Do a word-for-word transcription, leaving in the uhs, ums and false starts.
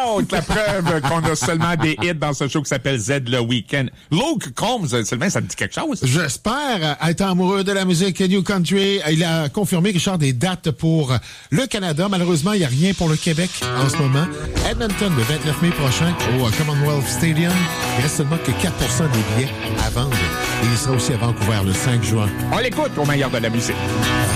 autre, la preuve qu'on a seulement des hits dans ce show qui s'appelle Z le Weekend. Luke Combs, Sylvain, ça te dit quelque chose? J'espère être amoureux de la musique New Country. Il a confirmé, Richard, des dates pour le Canada. Malheureusement, il n'y a rien pour le Québec en ce moment. Edmonton, le vingt-neuf mai prochain, au Commonwealth Stadium. Il reste seulement que quatre pour cent des billets à vendre. Et il sera aussi à Vancouver le cinq juin. On l'écoute au meilleur de la musique.